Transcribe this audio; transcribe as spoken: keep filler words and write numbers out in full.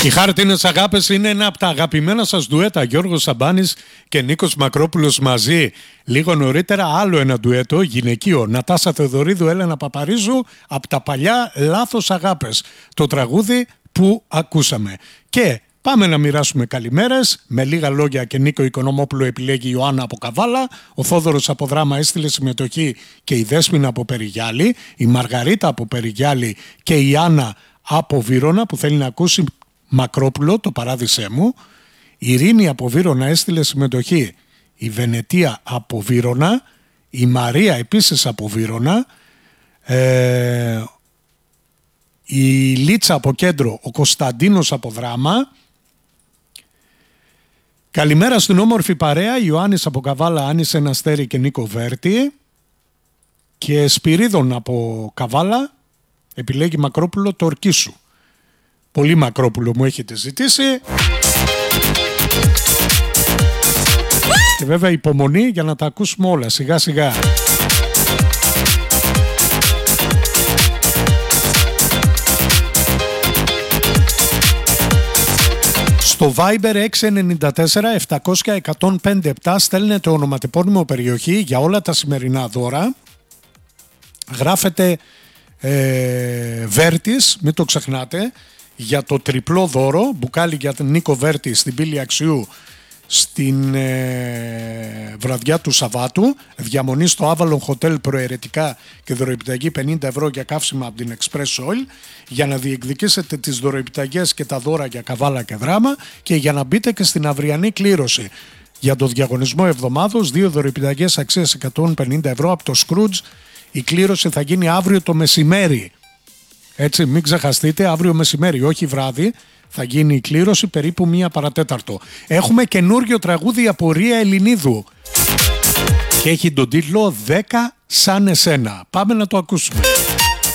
Οι Χάρτινες Αγάπες είναι ένα από τα αγαπημένα σας ντουέτα. Γιώργος Σαμπάνης και Νίκος Μακρόπουλος μαζί. Λίγο νωρίτερα άλλο ένα ντουέτο γυναικείο. Νατάσα Θεοδωρίδου, Έλενα Παπαρίζου, από τα παλιά Λάθος Αγάπες. Το τραγούδι που ακούσαμε. Και πάμε να μοιράσουμε καλημέρες. Με λίγα λόγια και Νίκο Οικονομόπουλο επιλέγει η Ιωάννα από Καβάλα. Ο Θόδωρος από Δράμα έστειλε συμμετοχή και η Δέσποινα από Περιγιάλη. Η Μαργαρίτα από Περιγιάλη και η Άννα από Βύρωνα που θέλει να ακούσει Μακρόπουλο, το παράδεισέ μου. Η Ειρήνη από Βύρωνα έστειλε συμμετοχή. Η Βενετία από Βύρωνα. Η Μαρία επίσης από Βύρωνα. Ε, η Λίτσα από Κέντρο. Ο Κωνσταντίνος από Δράμα. Καλημέρα στην όμορφη παρέα. Ιωάννης από Καβάλα, Άννης Εναστέρη και Νίκο Βέρτη. Και Σπυρίδων από Καβάλα επιλέγει Μακρόπουλο, το ορκίσου. Πολύ Μακρόπουλο μου έχετε ζητήσει. Και βέβαια υπομονή για να τα ακούσουμε όλα σιγά σιγά. Στο Viber έξι εννιά τέσσερα επτακόσια εκατόν πέντε επτά στέλνετε ονοματεπώνυμο περιοχή για όλα τα σημερινά δώρα. Γράφετε ε, Βέρτης, μην το ξεχνάτε, για το τριπλό δώρο, μπουκάλι για τον Νίκο Βέρτη στην Πύλη Αξιού στην ε, βραδιά του Σαββάτου, διαμονή στο Avalon Hotel προαιρετικά και δωροεπιταγή πενήντα ευρώ για καύσιμα από την Express Oil, για να διεκδικήσετε τις δωροεπιταγές και τα δώρα για Καβάλα και Δράμα και για να μπείτε και στην αυριανή κλήρωση. Για το διαγωνισμό εβδομάδος, δύο δωροεπιταγές αξίας εκατόν πενήντα ευρώ από το Scrooge. Η κλήρωση θα γίνει αύριο το μεσημέρι. Έτσι, μην ξεχαστείτε, αύριο μεσημέρι, όχι βράδυ, θα γίνει η κλήρωση περίπου μία παρατέταρτο. Έχουμε καινούριο τραγούδι από Ρία Ελληνίδου και έχει τον τίτλο δέκα σαν εσένα. Πάμε να το ακούσουμε.